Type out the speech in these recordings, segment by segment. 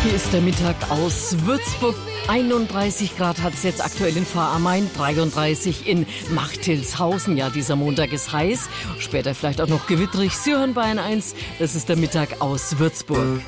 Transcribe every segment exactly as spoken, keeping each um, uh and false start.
Hier ist der Mittag aus Würzburg. einunddreißig Grad hat es jetzt aktuell in Fahr am Main, dreiunddreißig in Machthilshausen. Ja, dieser Montag ist heiß, später vielleicht auch noch gewitterig. Sie hören Bayern eins, das ist der Mittag aus Würzburg.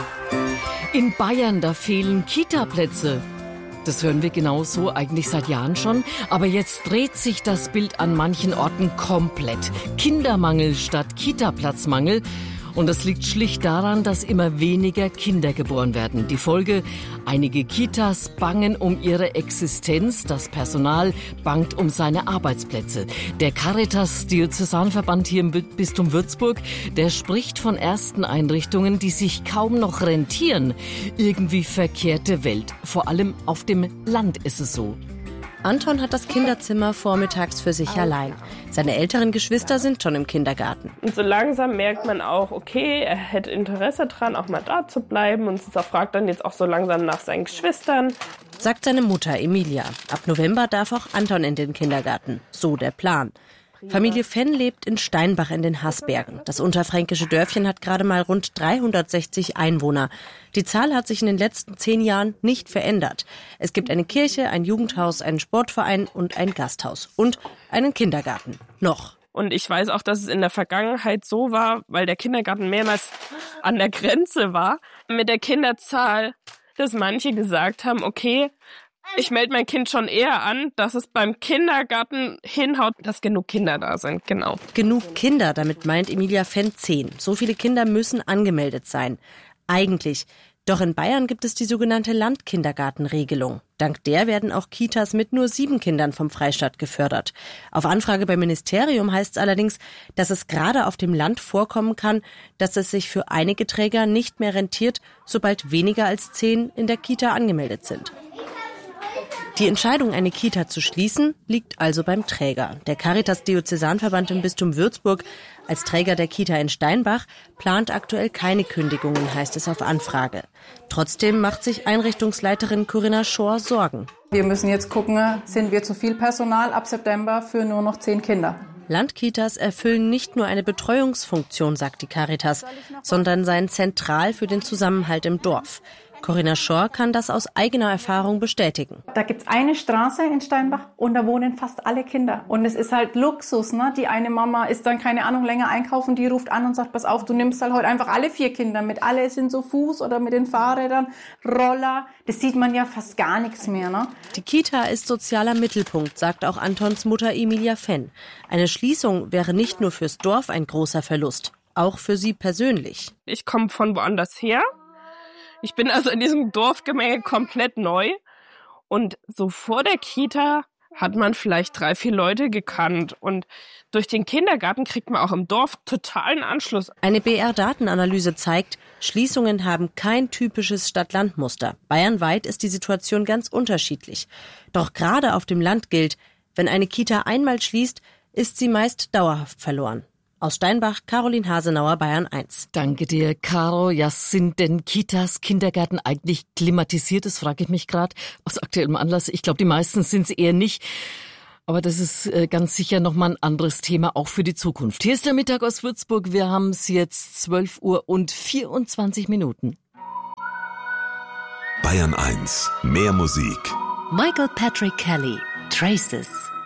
In Bayern, da fehlen Kita-Plätze. Das hören wir genauso eigentlich seit Jahren schon. Aber jetzt dreht sich das Bild an manchen Orten komplett. Kindermangel statt Kita-Platzmangel. Und das liegt schlicht daran, dass immer weniger Kinder geboren werden. Die Folge: einige Kitas bangen um ihre Existenz, das Personal bangt um seine Arbeitsplätze. Der Caritas-Diözesanverband hier im Bistum Würzburg, der spricht von ersten Einrichtungen, die sich kaum noch rentieren. Irgendwie verkehrte Welt. Vor allem auf dem Land ist es so. Anton hat das Kinderzimmer vormittags für sich allein. Seine älteren Geschwister sind schon im Kindergarten. Und so langsam merkt man auch, okay, er hätte Interesse dran, auch mal da zu bleiben. Und er fragt dann jetzt auch so langsam nach seinen Geschwistern. Sagt seine Mutter Emilia. Ab November darf auch Anton in den Kindergarten. So der Plan. Familie Fenn lebt in Steinbach in den Haßbergen. Das unterfränkische Dörfchen hat gerade mal rund dreihundertsechzig Einwohner. Die Zahl hat sich in den letzten zehn Jahren nicht verändert. Es gibt eine Kirche, ein Jugendhaus, einen Sportverein und ein Gasthaus. Und einen Kindergarten. Noch. Und ich weiß auch, dass es in der Vergangenheit so war, weil der Kindergarten mehrmals an der Grenze war, mit der Kinderzahl, dass manche gesagt haben, okay, ich melde mein Kind schon eher an, dass es beim Kindergarten hinhaut, dass genug Kinder da sind, genau. Genug Kinder, damit meint Emilia Fenn zehn. So viele Kinder müssen angemeldet sein. Eigentlich. Doch in Bayern gibt es die sogenannte Landkindergartenregelung. Dank der werden auch Kitas mit nur sieben Kindern vom Freistaat gefördert. Auf Anfrage beim Ministerium heißt es allerdings, dass es gerade auf dem Land vorkommen kann, dass es sich für einige Träger nicht mehr rentiert, sobald weniger als zehn in der Kita angemeldet sind. Die Entscheidung, eine Kita zu schließen, liegt also beim Träger. Der Caritas-Diözesanverband im Bistum Würzburg, als Träger der Kita in Steinbach, plant aktuell keine Kündigungen, heißt es auf Anfrage. Trotzdem macht sich Einrichtungsleiterin Corinna Schor Sorgen. Wir müssen jetzt gucken, sind wir zu viel Personal ab September für nur noch zehn Kinder. Landkitas erfüllen nicht nur eine Betreuungsfunktion, sagt die Caritas, sondern seien zentral für den Zusammenhalt im Dorf. Corinna Schor kann das aus eigener Erfahrung bestätigen. Da gibt's eine Straße in Steinbach und da wohnen fast alle Kinder. Und es ist halt Luxus, ne? Die eine Mama ist dann, keine Ahnung, länger einkaufen, die ruft an und sagt, pass auf, du nimmst halt heute einfach alle vier Kinder mit. Alle sind so Fuß oder mit den Fahrrädern, Roller. Das sieht man ja fast gar nichts mehr, ne? Die Kita ist sozialer Mittelpunkt, sagt auch Antons Mutter Emilia Fenn. Eine Schließung wäre nicht nur fürs Dorf ein großer Verlust, auch für sie persönlich. Ich komme von woanders her. Ich bin also in diesem Dorfgemenge komplett neu und so vor der Kita hat man vielleicht drei, vier Leute gekannt und durch den Kindergarten kriegt man auch im Dorf totalen Anschluss. Eine B R-Datenanalyse zeigt, Schließungen haben kein typisches Stadt-Land-Muster. Bayernweit ist die Situation ganz unterschiedlich. Doch gerade auf dem Land gilt, wenn eine Kita einmal schließt, ist sie meist dauerhaft verloren. Aus Steinbach, Caroline Hasenauer, Bayern eins. Danke dir, Caro. Ja, sind denn Kitas, Kindergärten eigentlich klimatisiert? Das frage ich mich gerade aus aktuellem Anlass. Ich glaube, die meisten sind es eher nicht. Aber das ist äh, ganz sicher nochmal ein anderes Thema, auch für die Zukunft. Hier ist der Mittag aus Würzburg. Wir haben es jetzt zwölf Uhr und vierundzwanzig Minuten. Bayern eins. Mehr Musik. Michael Patrick Kelly, Traces.